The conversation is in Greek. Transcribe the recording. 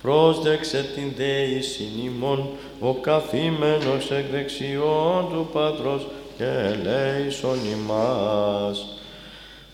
πρόσδεξε την δεήσιν ημών, ο καθήμενος εκ δεξιών του Πατρός και ελέησον ημάς.